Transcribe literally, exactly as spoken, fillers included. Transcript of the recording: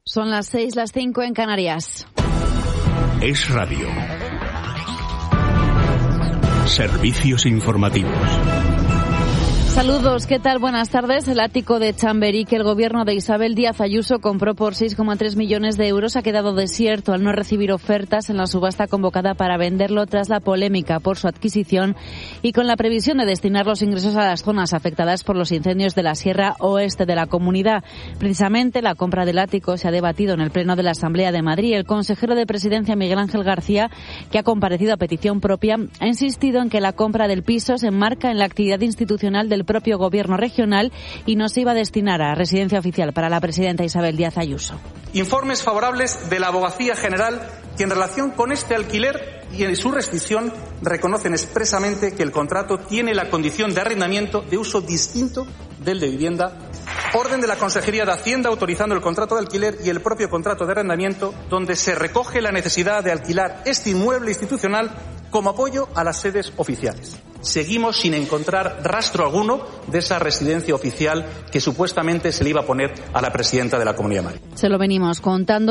Son las seis, las cinco en Canarias. Es Radio. Servicios informativos. Saludos, ¿qué tal? Buenas tardes. El ático de Chamberí que el gobierno de Isabel Díaz Ayuso compró por seis coma tres millones de euros ha quedado desierto al no recibir ofertas en la subasta convocada para venderlo tras la polémica por su adquisición y con la previsión de destinar los ingresos a las zonas afectadas por los incendios de la Sierra Oeste de la comunidad. Precisamente la compra del ático se ha debatido en el Pleno de la Asamblea de Madrid. El consejero de Presidencia, Miguel Ángel García, que ha comparecido a petición propia, ha insistido en que la compra del piso se enmarca en la actividad institucional del propio gobierno regional y no se iba a destinar a residencia oficial para la presidenta Isabel Díaz Ayuso. Informes favorables de la Abogacía General que en relación con este alquiler y en su rescisión reconocen expresamente que el contrato tiene la condición de arrendamiento de uso distinto del de vivienda. Orden de la Consejería de Hacienda autorizando el contrato de alquiler y el propio contrato de arrendamiento, donde se recoge la necesidad de alquilar este inmueble institucional como apoyo a las sedes oficiales. Seguimos sin encontrar rastro alguno de esa residencia oficial que supuestamente se le iba a poner a la presidenta de la Comunidad de Madrid. Se lo venimos contando.